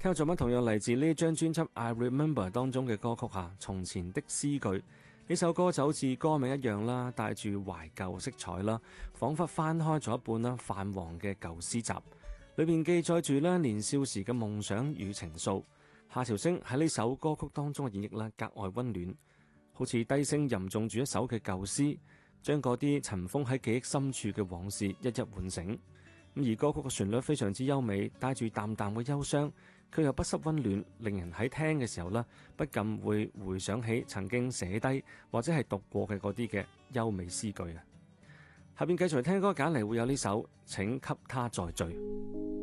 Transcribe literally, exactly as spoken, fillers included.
聽嘅作品同樣嚟自呢張專輯《I Remember》當中嘅歌曲嚇，從前的詩句。呢首歌就好似歌名一樣啦，帶住懷舊色彩啦，彷彿翻開咗一本啦泛黃嘅舊詩集，裏邊記載住咧年少時嘅夢想與情愫。夏韶聲喺呢首歌曲當中嘅演繹咧格外溫暖，好似低聲吟誦住一首嘅舊詩，將嗰啲塵封喺記憶深處嘅往事一一喚醒。咁而歌曲嘅旋律非常之優美，帶住淡淡嘅憂傷，佢又不失溫暖，令人喺聽嘅時候呢，不禁會回想起曾經寫低或者係讀過嘅嗰啲嘅優美詩句啊！下邊繼續聽歌揀嚟會有呢首《請給他再醉》。